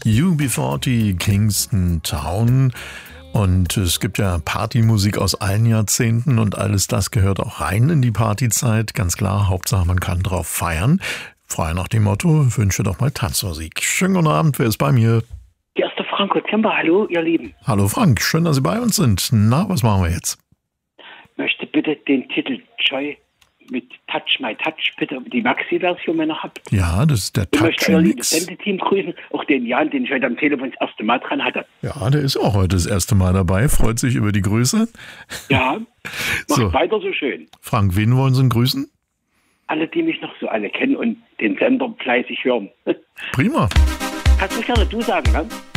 UB40, Kingston Town. Und es gibt ja Partymusik aus allen Jahrzehnten und alles das gehört auch rein in die Partyzeit. Ganz klar, Hauptsache man kann drauf feiern. Frei nach dem Motto, wünsche doch mal Tanzmusik. Schönen guten Abend, wer ist bei mir? Hier ist der Franco Zember. Hallo, ihr Lieben. Hallo Frank, schön, dass Sie bei uns sind. Na, was machen wir jetzt? Ich möchte bitte den Titel Joy mit Touch My Touch, bitte die Maxi-Version, wenn ihr habt. Ja, das ist der Ich möchte euer liebes Touch-Mix. Sendeteam grüßen, auch den Jan, den ich heute am Telefon das erste Mal dran hatte. Ja, der ist auch heute das erste Mal dabei, freut sich über die Grüße. Ja, macht So. weiter so schön. Frank, wen wollen Sie denn grüßen? Alle, die mich noch so alle kennen und den Sender fleißig hören. Prima. Kannst du gerne du sagen, ne?